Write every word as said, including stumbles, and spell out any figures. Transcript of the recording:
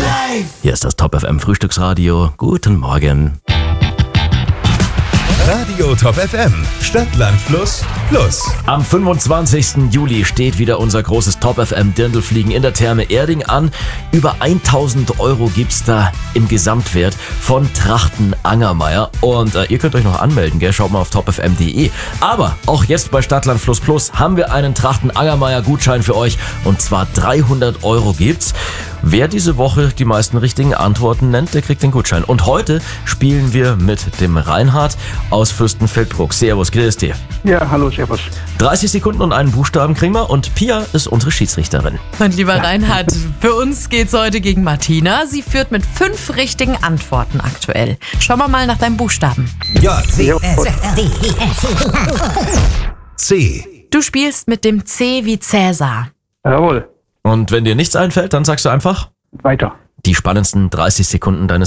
Live! Hier ist das Top F M Frühstücksradio. Guten Morgen. Radio Top F M, Stadt, Land, Fluss, Plus. Am fünfundzwanzigsten Juli steht wieder unser großes Top F M Dirndlfliegen in der Therme Erding an. Über tausend Euro gibt's da im Gesamtwert von Trachten Angermeier. Und äh, ihr könnt euch noch anmelden, gell? Schaut mal auf top f m punkt d e. Aber auch jetzt bei Stadt, Land, Fluss, Plus haben wir einen Trachten Angermeier Gutschein für euch. Und zwar dreihundert Euro gibt's. Wer diese Woche die meisten richtigen Antworten nennt, der kriegt den Gutschein. Und heute spielen wir mit dem Reinhard aus Fürstenfeldbruck. Servus, grüß dir. Ja, hallo, servus. dreißig Sekunden und einen Buchstaben kriegen wir und Pia ist unsere Schiedsrichterin. Und lieber Reinhard, für uns geht's heute gegen Martina. Sie führt mit fünf richtigen Antworten aktuell. Schauen wir mal nach deinem Buchstaben. J, C, S, D, E, F, C. Du spielst mit dem C wie Cäsar. Jawohl, Und wenn dir nichts einfällt, dann sagst du einfach weiter. die spannendsten dreißig Sekunden deines